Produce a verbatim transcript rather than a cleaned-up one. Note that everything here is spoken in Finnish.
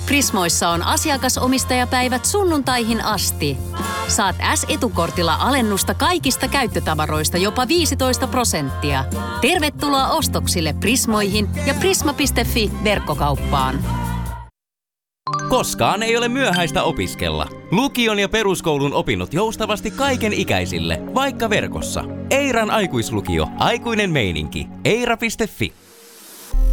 Prismoissa on asiakasomistajapäivät sunnuntaihin asti. Saat S-etukortilla alennusta kaikista käyttötavaroista jopa viisitoista prosenttia. Tervetuloa ostoksille Prismoihin ja prisma piste fi verkkokauppaan. Koskaan ei ole myöhäistä opiskella. Lukion ja peruskoulun opinnot joustavasti kaiken ikäisille, vaikka verkossa. Eiran aikuislukio, aikuinen meininki. eira piste fi